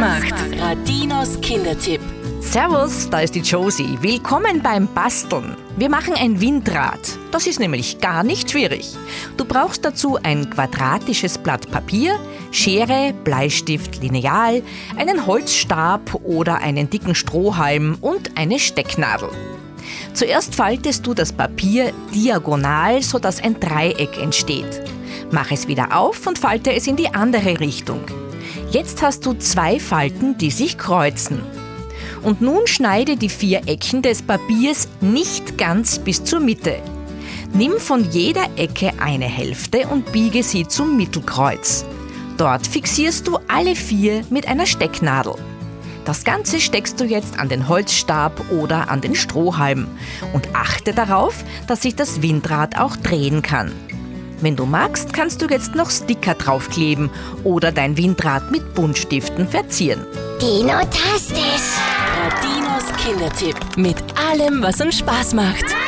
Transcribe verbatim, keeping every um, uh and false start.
macht Radinos Kindertipp. Servus, da ist die Josie. Willkommen beim Basteln. Wir machen ein Windrad. Das ist nämlich gar nicht schwierig. Du brauchst dazu ein quadratisches Blatt Papier, Schere, Bleistift, Lineal, einen Holzstab oder einen dicken Strohhalm und eine Stecknadel. Zuerst faltest du das Papier diagonal, sodass ein Dreieck entsteht. Mach es wieder auf und falte es in die andere Richtung. Jetzt hast du zwei Falten, die sich kreuzen. Und nun schneide die vier Ecken des Papiers nicht ganz bis zur Mitte. Nimm von jeder Ecke eine Hälfte und biege sie zum Mittelkreuz. Dort fixierst du alle vier mit einer Stecknadel. Das Ganze steckst du jetzt an den Holzstab oder an den Strohhalm und achte darauf, dass sich das Windrad auch drehen kann. Wenn du magst, kannst du jetzt noch Sticker draufkleben oder dein Windrad mit Buntstiften verzieren. Dino-tastisch! Radinos Kindertipp. Mit allem, was uns Spaß macht.